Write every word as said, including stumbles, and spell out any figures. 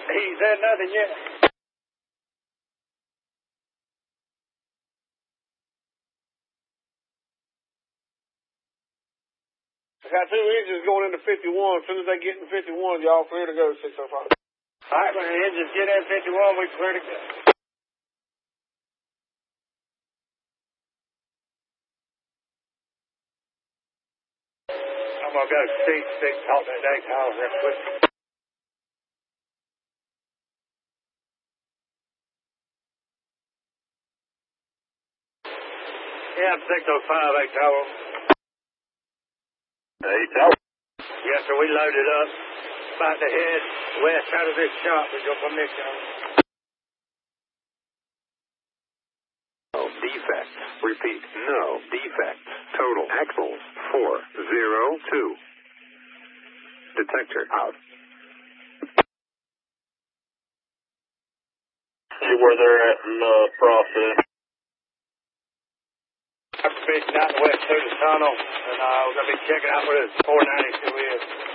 He said nothing yet. I got two engines going into fifty-one. As soon as they get in fifty-one, y'all clear to go six oh five. All right, when the engines get in fifty-one, we clear to go. I'm going to go seat six, talk to Dave Howell real quick. Yeah, I'm six oh five, eight Tower. eight Tower. Yes, sir, we loaded up. About to head west out of this shop with your permission. No defect. Repeat, no defect. Total axles four zero two. Detector out. See where they're at in the uh, process. I'm fishing out west through the tunnel, and uh, we're going to be checking out where the four ninety-two is.